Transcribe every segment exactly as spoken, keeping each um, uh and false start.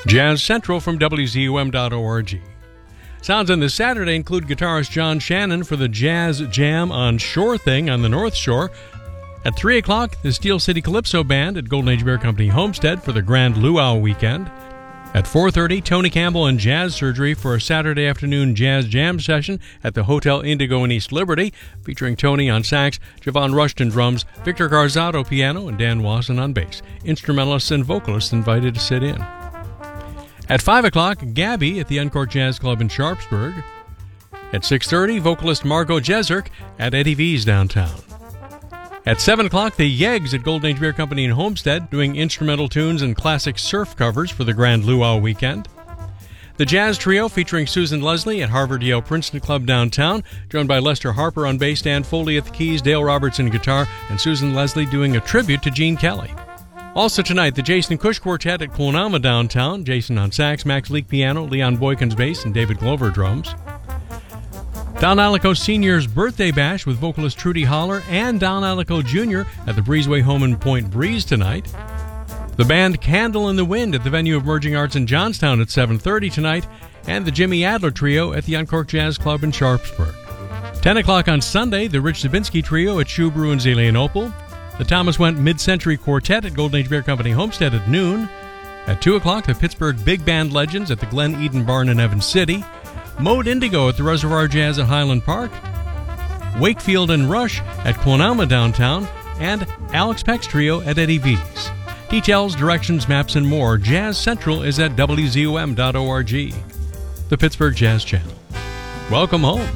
Jazz Central from W Z U M dot org. Sounds on this Saturday include guitarist John Shannon for the Jazz Jam on Shore Thing on the North Shore. At three o'clock, the Steel City Calypso Band at Golden Age Beer Company Homestead for the Grand Luau Weekend. At four thirty, Tony Campbell and Jazz Surgery for a Saturday afternoon jazz jam session at the Hotel Indigo in East Liberty, featuring Tony on sax, Javon Rushton drums, Victor Garzado piano, and Dan Wasson on bass. Instrumentalists and vocalists invited to sit in. At five o'clock, Gabby at the Uncorked Jazz Club in Sharpsburg. At six thirty, vocalist Margot Jezerk at Eddie V's downtown. At seven o'clock, the Yeggs at Golden Age Beer Company in Homestead doing instrumental tunes and classic surf covers for the Grand Luau Weekend. The Jazz Trio featuring Susan Leslie at Harvard Yale Princeton Club downtown, joined by Lester Harper on bass, Dan Foley at the keys, Dale Robertson guitar, and Susan Leslie doing a tribute to Gene Kelly. Also tonight, the Jason Cush Quartet at Quonama downtown, Jason on sax, Max Leak piano, Leon Boykins bass, and David Glover drums. Don Alico Senior's Birthday Bash with vocalist Trudy Holler and Don Alico Junior at the Breezeway Home in Point Breeze tonight. The band Candle in the Wind at the venue of Merging Arts in Johnstown at seven thirty tonight, and the Jimmy Adler Trio at the Uncorked Jazz Club in Sharpsburg. ten o'clock on Sunday, the Rich Zabinski Trio at Shoe Brew in Zelienople. The Thomas Went Mid-Century Quartet at Golden Age Beer Company Homestead at noon. At two o'clock, the Pittsburgh Big Band Legends at the Glen Eden Barn in Evans City. Mode Indigo at the Reservoir Jazz at Highland Park. Wakefield and Rush at Quonama downtown. And Alex Peck's Trio at Eddie V's. Details, directions, maps, and more. Jazz Central is at W Z U M dot org. The Pittsburgh Jazz Channel. Welcome home.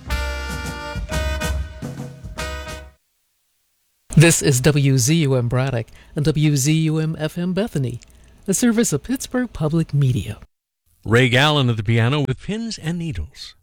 This is W Z U M Braddock and W Z U M F M Bethany, a service of Pittsburgh Public Media. Ray Gallen at the piano with Pins and Needles.